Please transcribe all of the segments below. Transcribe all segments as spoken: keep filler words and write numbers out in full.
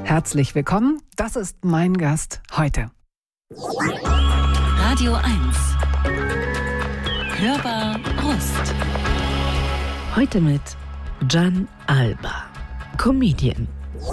Herzlich willkommen, das ist mein Gast heute. Radio eins. Hörbar Rust. Heute mit Gian Alba, Comedian.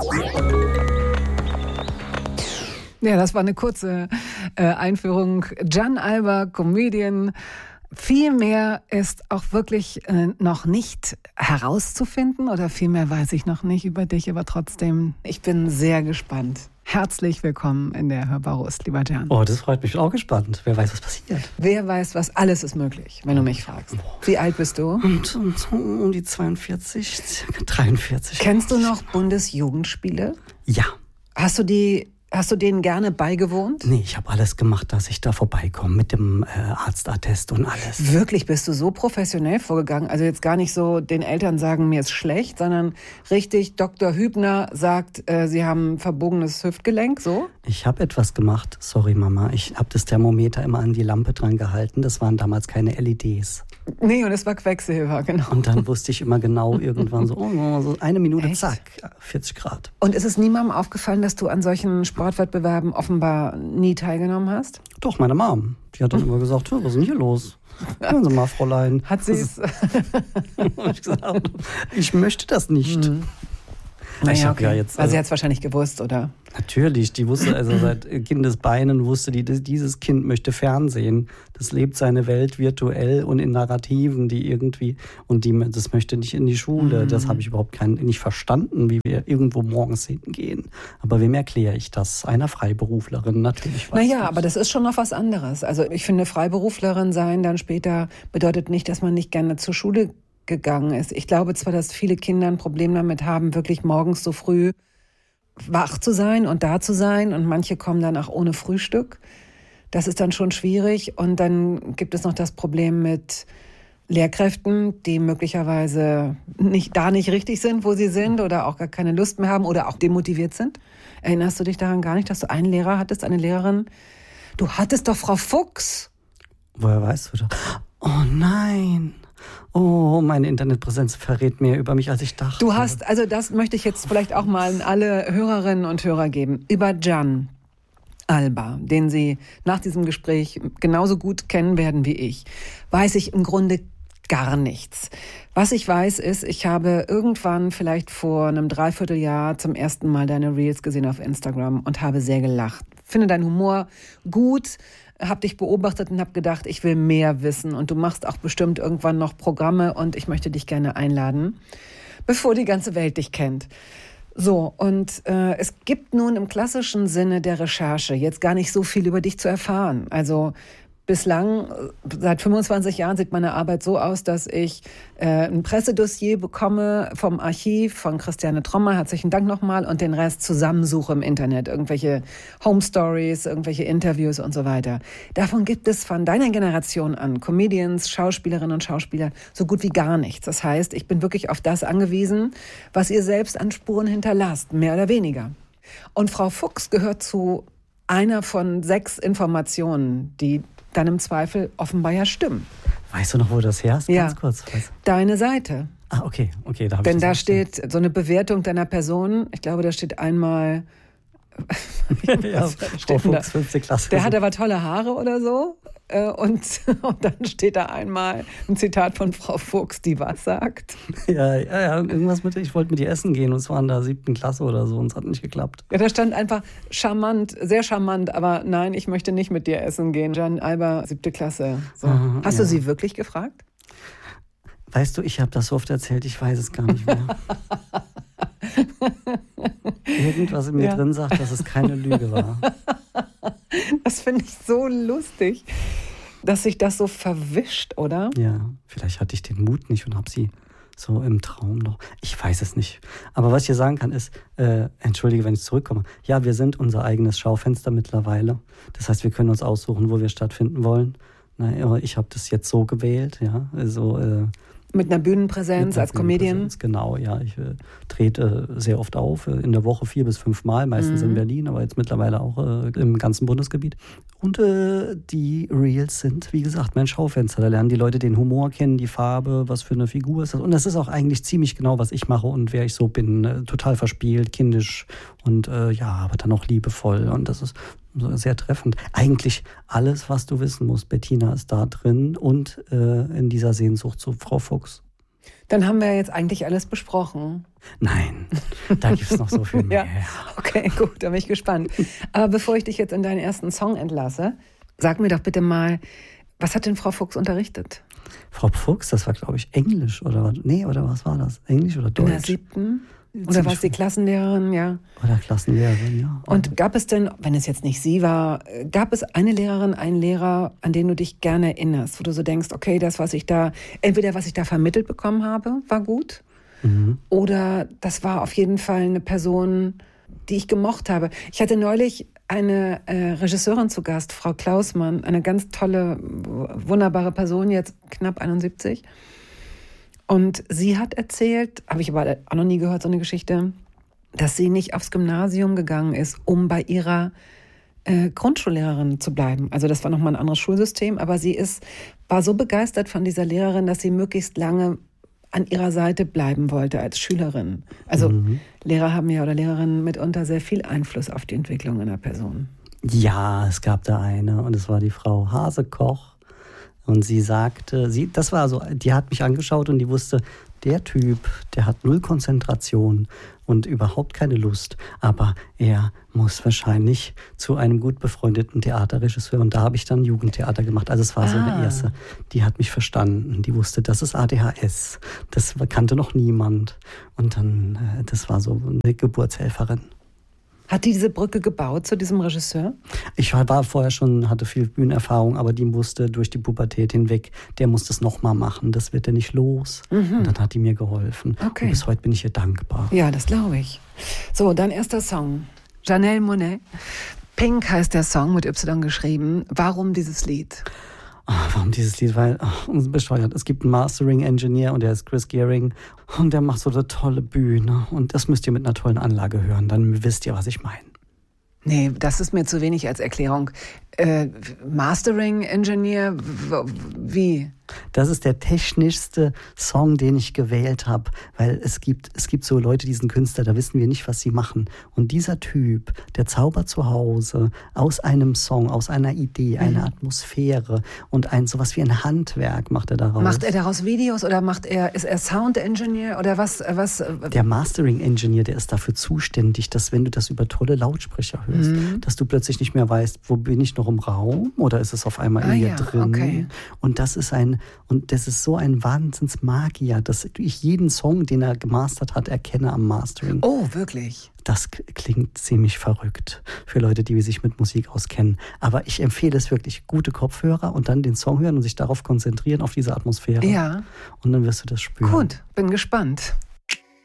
Ja, das war eine kurze äh, Einführung. Gian Alba, Comedian. Viel mehr ist auch wirklich äh, noch nicht herauszufinden oder viel mehr weiß ich noch nicht über dich, aber trotzdem, ich bin sehr gespannt. Herzlich willkommen in der Hörbar Rust, lieber Gian. Oh, das freut mich. Ich bin auch gespannt. Wer weiß, was passiert. Wer weiß, was alles ist möglich, wenn du mich fragst. Wie alt bist du? Und, und um die zweiundvierzig, circa dreiundvierzig. Kennst du noch Bundesjugendspiele? Ja. Hast du die... Hast du denen gerne beigewohnt? Nee, ich habe alles gemacht, dass ich da vorbeikomme mit dem äh, Arztattest und alles. Wirklich, bist du so professionell vorgegangen? Also jetzt gar nicht so den Eltern sagen, mir ist schlecht, sondern richtig, Doktor Hübner sagt, äh, sie haben verbogenes Hüftgelenk, so? Ich habe etwas gemacht, sorry Mama, ich habe das Thermometer immer an die Lampe dran gehalten, das waren damals keine L E Ds. Nee, und es war Quecksilber, genau. Und dann wusste ich immer genau irgendwann so, oh, so eine Minute, Echt? zack, vierzig Grad. Und ist es niemandem aufgefallen, dass du an solchen Sportwettbewerben offenbar nie teilgenommen hast? Doch, meine Mom, die hat dann immer gesagt, was ist denn hier los? Hören Sie mal, Fräulein. Hat sie es? ich gesagt, ich möchte das nicht. Mhm. Ich Naja, hab okay. ja jetzt, also sie äh, hat es wahrscheinlich gewusst, oder? Natürlich, die wusste also seit Kindesbeinen, wusste die, dieses Kind möchte Fernsehen. Das lebt seine Welt virtuell und in Narrativen, die irgendwie, und die, das möchte nicht in die Schule. Mhm. Das habe ich überhaupt kein, nicht verstanden, wie wir irgendwo morgens hingehen. Aber wem erkläre ich das? Einer Freiberuflerin natürlich. Naja, nicht. aber das ist schon noch was anderes. Also ich finde, Freiberuflerin sein dann später bedeutet nicht, dass man nicht gerne zur Schule gegangen ist. Ich glaube zwar, dass viele Kinder ein Problem damit haben, wirklich morgens so früh wach zu sein und da zu sein, und manche kommen dann auch ohne Frühstück. Das ist dann schon schwierig, und dann gibt es noch das Problem mit Lehrkräften, die möglicherweise nicht, da nicht richtig sind, wo sie sind, oder auch gar keine Lust mehr haben oder auch demotiviert sind. Erinnerst du dich daran gar nicht, dass du einen Lehrer hattest, eine Lehrerin? Du hattest doch Frau Fuchs. Woher weißt du das? Oh nein. Oh, meine Internetpräsenz verrät mehr über mich, als ich dachte. Du hast, also das möchte ich jetzt vielleicht auch mal an alle Hörerinnen und Hörer geben, über Gian Alba, den Sie nach diesem Gespräch genauso gut kennen werden wie ich, weiß ich im Grunde gar nichts. Was ich weiß ist, ich habe irgendwann vielleicht vor einem Dreivierteljahr zum ersten Mal deine Reels gesehen auf Instagram und habe sehr gelacht. Finde deinen Humor gut, habe dich beobachtet und habe gedacht, ich will mehr wissen, und du machst auch bestimmt irgendwann noch Programme und ich möchte dich gerne einladen, bevor die ganze Welt dich kennt. So, und äh, es gibt nun im klassischen Sinne der Recherche jetzt gar nicht so viel über dich zu erfahren. Also bislang, seit fünfundzwanzig Jahren sieht meine Arbeit so aus, dass ich äh, ein Pressedossier bekomme vom Archiv von Christiane Trommer, herzlichen Dank nochmal, und den Rest zusammensuche im Internet, irgendwelche Home Stories, irgendwelche Interviews und so weiter. Davon gibt es von deiner Generation an Comedians, Schauspielerinnen und Schauspieler so gut wie gar nichts. Das heißt, ich bin wirklich auf das angewiesen, was ihr selbst an Spuren hinterlasst, mehr oder weniger. Und Frau Fuchs gehört zu einer von sechs Informationen, die dann im Zweifel offenbar ja stimmen. Weißt du noch, wo du das her hast? Ja. Ganz kurz. Deine Seite. Ah, okay. okay da hab Denn ich das da verstanden. steht so eine Bewertung deiner Person. Ich glaube, da steht einmal... ja, Frau Fuchs, fünfte Klasse. Der hat aber tolle Haare oder so. Und, und dann steht da einmal ein Zitat von Frau Fuchs, die was sagt. Ja, ja, ja, irgendwas mit, ich wollte mit ihr essen gehen und es war in der siebten Klasse oder so und es hat nicht geklappt. Ja, da stand einfach charmant, sehr charmant, aber nein, ich möchte nicht mit dir essen gehen. Gian Alba, siebte Klasse. So. Aha, Hast ja. du sie wirklich gefragt? Weißt du, ich habe das so oft erzählt, ich weiß es gar nicht mehr. Irgendwas in mir Ja. drin sagt, dass es keine Lüge war. Das finde ich so lustig, dass sich das so verwischt, oder? Ja, vielleicht hatte ich den Mut nicht und habe sie so im Traum noch. Ich weiß es nicht. Aber was ich dir sagen kann ist, äh, entschuldige, wenn ich zurückkomme. Ja, wir sind unser eigenes Schaufenster mittlerweile. Das heißt, wir können uns aussuchen, wo wir stattfinden wollen. Na, ich habe das jetzt so gewählt, ja. Also, äh, Mit einer Bühnenpräsenz Mit einer als Comedian? Bühnenpräsenz, genau, ja. Ich äh, trete äh, sehr oft auf, äh, in der Woche vier bis fünf Mal, meistens Mhm. in Berlin, aber jetzt mittlerweile auch äh, im ganzen Bundesgebiet. Und äh, die Reels sind, wie gesagt, mein Schaufenster. Da lernen die Leute den Humor kennen, die Farbe, was für eine Figur ist das. Und das ist auch eigentlich ziemlich genau, was ich mache und wer ich so bin. Äh, total verspielt, kindisch Und äh, ja, aber dann auch liebevoll. Und das ist sehr treffend. Eigentlich alles, was du wissen musst. Bettina ist da drin und äh, in dieser Sehnsucht zu Frau Fuchs. Dann haben wir jetzt eigentlich alles besprochen. Nein, da gibt es noch so viel mehr. Ja. Okay, gut, da bin ich gespannt. Aber bevor ich dich jetzt in deinen ersten Song entlasse, sag mir doch bitte mal, was hat denn Frau Fuchs unterrichtet? Frau Fuchs, das war, glaube ich, Englisch oder was? Nee, oder was war das? Englisch oder Deutsch? In der siebten? Oder war es die Klassenlehrerin, ja? Oder Klassenlehrerin, ja. Und gab es denn, wenn es jetzt nicht sie war, gab es eine Lehrerin, einen Lehrer, an den du dich gerne erinnerst, wo du so denkst, okay, das, was ich da, entweder was ich da vermittelt bekommen habe, war gut, mhm. oder das war auf jeden Fall eine Person, die ich gemocht habe. Ich hatte neulich eine äh, Regisseurin zu Gast, Frau Klausmann, eine ganz tolle, wunderbare Person, jetzt knapp einundsiebzig. Und sie hat erzählt, habe ich aber auch noch nie gehört, so eine Geschichte, dass sie nicht aufs Gymnasium gegangen ist, um bei ihrer äh, Grundschullehrerin zu bleiben. Also das war nochmal ein anderes Schulsystem, aber sie ist, war so begeistert von dieser Lehrerin, dass sie möglichst lange an ihrer Seite bleiben wollte als Schülerin. Also mhm. Lehrer haben ja oder Lehrerinnen mitunter sehr viel Einfluss auf die Entwicklung einer Person. Ja, es gab da eine und es war die Frau Hasekoch. Und sie sagte, sie, das war so, die hat mich angeschaut und die wusste, der Typ, der hat null Konzentration und überhaupt keine Lust, aber er muss wahrscheinlich zu einem gut befreundeten Theaterregisseur. Und da habe ich dann Jugendtheater gemacht. Also es war ah. so eine erste, die hat mich verstanden. Die wusste, das ist A D H S. Das kannte noch niemand. Und dann, das war so eine Geburtshelferin. Hat die diese Brücke gebaut zu diesem Regisseur? Ich war vorher schon, hatte viel Bühnenerfahrung, aber die musste durch die Pubertät hinweg, der muss das nochmal machen, das wird er nicht los. Mhm. Und dann hat die mir geholfen. Okay. Und bis heute bin ich ihr dankbar. Ja, das glaube ich. So, dein erster Song. Janelle Monáe. Pink heißt der Song, mit Y geschrieben. Warum dieses Lied? Oh, warum dieses Lied? Weil, oh, bescheuert. Es gibt einen Mastering-Engineer und der ist Chris Gearing und der macht so eine tolle Bühne und das müsst ihr mit einer tollen Anlage hören, dann wisst ihr, was ich meine. Nee, das ist mir zu wenig als Erklärung. Äh, Mastering-Engineer, wie? Das ist der technischste Song, den ich gewählt habe, weil es gibt, es gibt so Leute, die sind Künstler, da wissen wir nicht, was sie machen. Und dieser Typ, der zaubert zu Hause aus einem Song, aus einer Idee, mhm. einer Atmosphäre und ein sowas wie ein Handwerk macht er daraus. Macht er daraus Videos oder macht er, ist er Sound-Engineer oder was, was? Der Mastering-Engineer, der ist dafür zuständig, dass wenn du das über tolle Lautsprecher hörst, mhm. dass du plötzlich nicht mehr weißt, wo bin ich noch im Raum oder ist es auf einmal ah, in mir ja, drin? Okay. Und das ist ein Und das ist so ein Wahnsinnsmagier, dass ich jeden Song, den er gemastert hat, erkenne am Mastering. Oh, wirklich? Das klingt ziemlich verrückt für Leute, die sich mit Musik auskennen. Aber ich empfehle es wirklich, gute Kopfhörer und dann den Song hören und sich darauf konzentrieren, auf diese Atmosphäre. Ja. Und dann wirst du das spüren. Gut, bin gespannt.